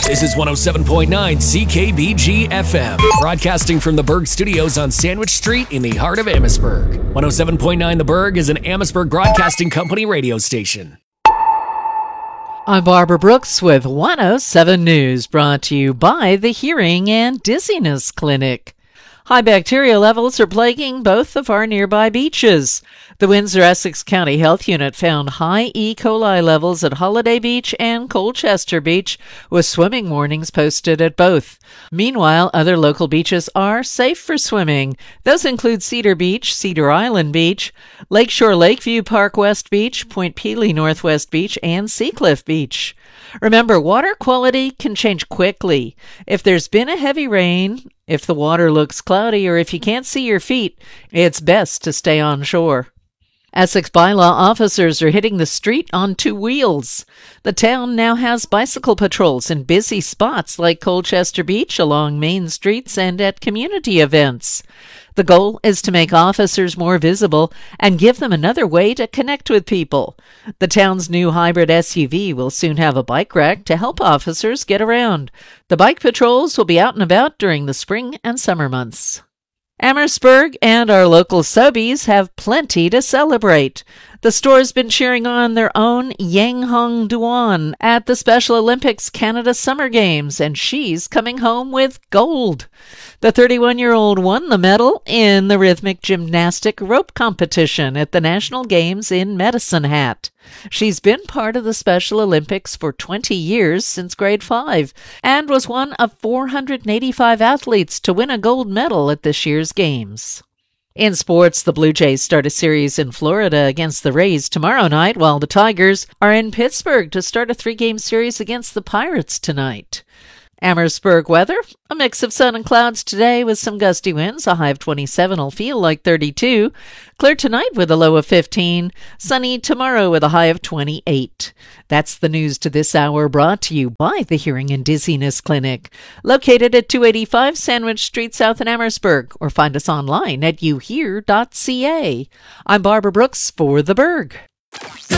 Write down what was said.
This is 107.9 CKBG FM, broadcasting from the Berg Studios on Sandwich Street in the heart of Amherstburg. 107.9 The Berg is an Amherstburg Broadcasting Company radio station. I'm Barbara Brooks with 107 News, brought to you by the Hearing and Dizziness Clinic. High bacteria levels are plaguing both of our nearby beaches. The Windsor-Essex County Health Unit found high E. coli levels at Holiday Beach and Colchester Beach, with swimming warnings posted at both. Meanwhile, other local beaches are safe for swimming. Those include Cedar Beach, Cedar Island Beach, Lakeshore Lakeview Park West Beach, Point Pelee Northwest Beach, and Seacliff Beach. Remember, water quality can change quickly. If there's been a heavy rain, if the water looks cloudy, or if you can't see your feet, it's best to stay on shore. Essex bylaw officers are hitting the street on two wheels. The town now has bicycle patrols in busy spots like Colchester Beach, along main streets, and at community events. The goal is to make officers more visible and give them another way to connect with people. The town's new hybrid SUV will soon have a bike rack to help officers get around. The bike patrols will be out and about during the spring and summer months. Amherstburg and our local Sobeys have plenty to celebrate. The store's been cheering on their own Yang Hong Duan at the Special Olympics Canada Summer Games, and she's coming home with gold. The 31-year-old won the medal in the rhythmic gymnastic rope competition at the National Games in Medicine Hat. She's been part of the Special Olympics for 20 years, since grade 5, and was one of 485 athletes to win a gold medal at this year's Games. In sports, the Blue Jays start a series in Florida against the Rays tomorrow night, while the Tigers are in Pittsburgh to start a 3-game series against the Pirates tonight. Amherstburg weather, a mix of sun and clouds today with some gusty winds. A high of 27 will feel like 32. Clear tonight with a low of 15. Sunny tomorrow with a high of 28. That's the news to this hour, brought to you by the Hearing and Dizziness Clinic, located at 285 Sandwich Street South in Amherstburg, or find us online at youhear.ca. I'm Barbara Brooks for The Berg.